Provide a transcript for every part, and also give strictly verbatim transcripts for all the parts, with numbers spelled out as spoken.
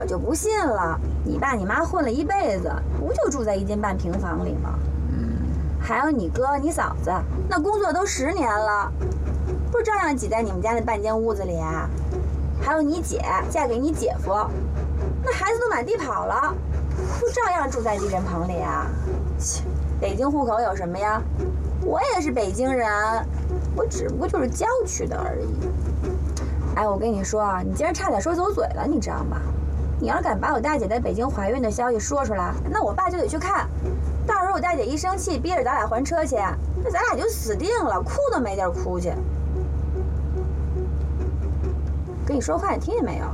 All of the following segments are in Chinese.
我就不信了，你爸你妈混了一辈子，不就住在一间半平房里吗？嗯，还有你哥你嫂子，那工作都十年了，不是照样挤在你们家那半间屋子里啊？还有你姐嫁给你姐夫，那孩子都满地跑了，不照样住在地震棚里啊？切，北京户口有什么呀？我也是北京人，我只不过就是郊区的而已。哎，我跟你说啊，你今儿差点说走嘴了，你知道吗？你要是敢把我大姐在北京怀孕的消息说出来，那我爸就得去看。到时候我大姐一生气，逼着咱俩还车去，那咱俩就死定了，哭都没地儿哭去。跟你说话，你听见没有？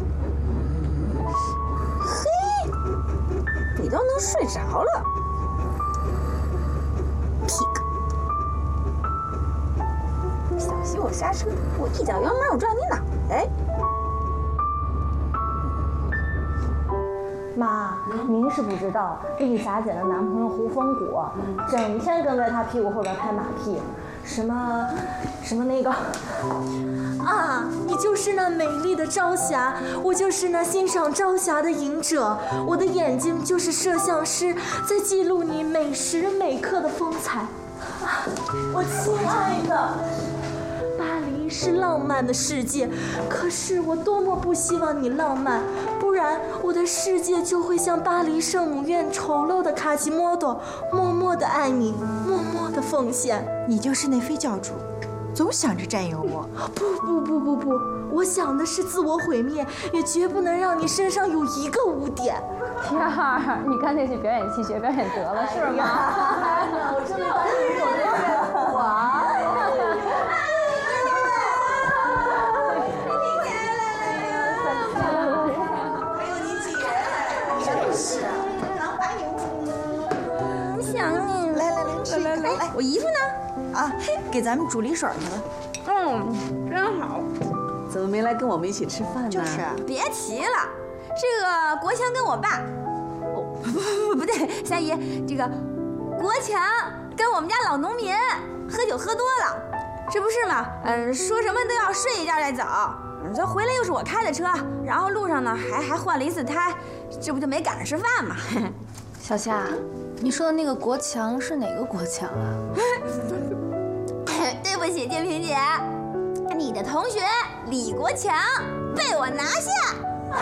嘿，你都能睡着了。Kick， 小心我刹车，我一脚油门，我撞你脑袋。 妈，您是不知道，这是霞姐的男朋友胡风谷，整天跟在她屁股后边拍马屁，什么什么那个啊，你就是那美丽的朝霞，我就是那欣赏朝霞的隐者，我的眼睛就是摄像师，在记录你每时每刻的风采。啊，我亲爱的。巴黎是浪漫的世界，可是我多么不希望你浪漫，不然我的世界就会像巴黎圣母院丑陋的卡奇莫多，默默的爱你，默默的奉献。 你就是那非教主，总想着占有我。 不不不不不，我想的是自我毁灭，也绝不能让你身上有一个污点。 天儿，你干脆去表演系学表演得了，是吗？ 我真的当你有这个我。 来来来，我姨夫呢？ 啊，给咱们煮梨水去了。 嗯，真好。 怎么没来跟我们一起吃饭呢？ 就是， 别提了，这个国强跟我爸，哦不不不不对，三姨，这个国强跟我们家老农民喝酒喝多了，这不是吗？嗯，说什么都要睡一觉再走。这回来又是我开的车，然后路上呢还还换了一次胎，这不就没赶上吃饭吗？ 小夏。你说的那个国强是哪个国强啊？ 对不起，建平姐，你的同学李国强被我拿下。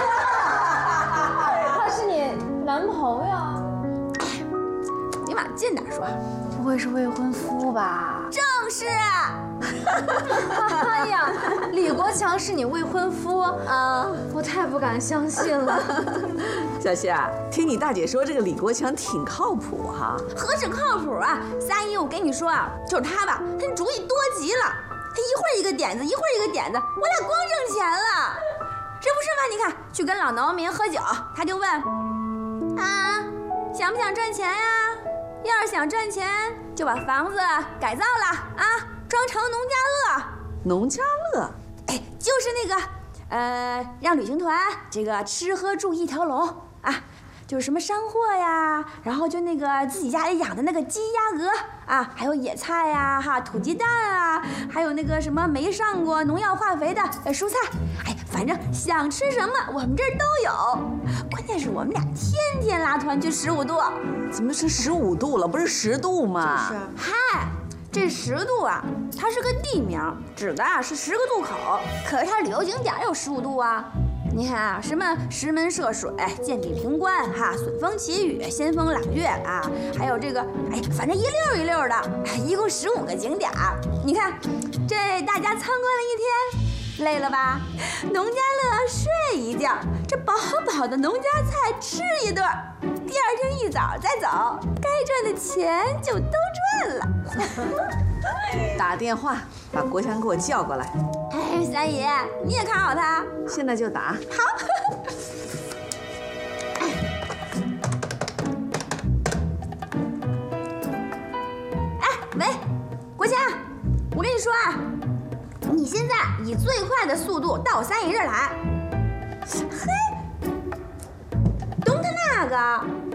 他是你男朋友？ 你往近点说， 不会是未婚夫吧？ 正是啊。 哎呀，李国强是你未婚夫啊！我太不敢相信了。 小夏，听你大姐说，这个李国强挺靠谱哈。 何止靠谱啊！三姨，我跟你说啊，就是他吧，他主意多极了，他一会儿一个点子，一会儿一个点子，我俩光挣钱了，这不是吗？你看，去跟老农民喝酒，他就问啊，想不想赚钱呀？要是想赚钱，就把房子改造了啊，装成农家乐。 农家乐， 哎，就是那个，呃，让旅行团这个吃喝住一条龙啊，就是什么山货呀，然后就那个自己家里养的那个鸡鸭鹅啊，还有野菜呀，哈，土鸡蛋啊，还有那个什么没上过农药化肥的蔬菜，哎，反正想吃什么我们这儿都有。关键是我们俩天天拉团去十五度。 怎么是十五度了？不是十度吗？ 就是。 嗨。这十度啊，它是个地名，指的啊是十个渡口。可是它旅游景点有十五度啊。你看啊，什么石门涉水、剑壁平关、哈损风祈雨、仙风揽月啊，还有这个，哎，反正一溜一溜的，哎，一共十五个景点。你看，这大家参观了一天，累了吧？农家乐睡一觉，这饱饱的农家菜吃一顿，第二天一早再走，该赚的钱就都赚了。 打电话把国强给我叫过来。 哎，三爷，你也看好他。 现在就打。 好。哎，喂，国强，我跟你说啊，你现在以最快的速度到我三爷这儿来。嘿，懂他那个。